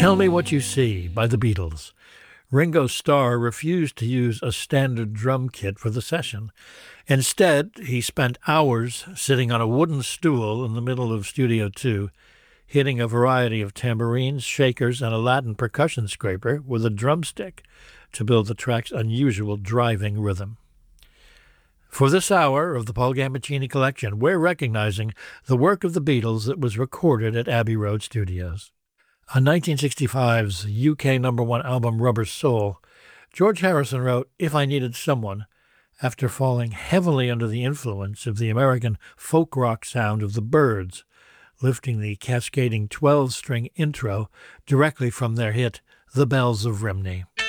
Tell Me What You See by the Beatles. Ringo Starr refused to use a standard drum kit for the session. Instead, he spent hours sitting on a wooden stool in the middle of Studio 2, hitting a variety of tambourines, shakers, and a Latin percussion scraper with a drumstick to build the track's unusual driving rhythm. For this hour of the Paul Gambaccini Collection, we're recognizing the work of the Beatles that was recorded at Abbey Road Studios. On 1965's UK #1 album Rubber Soul, George Harrison wrote If I Needed Someone after falling heavily under the influence of the American folk rock sound of the Byrds, lifting the cascading 12-string intro directly from their hit The Bells of Rhymney.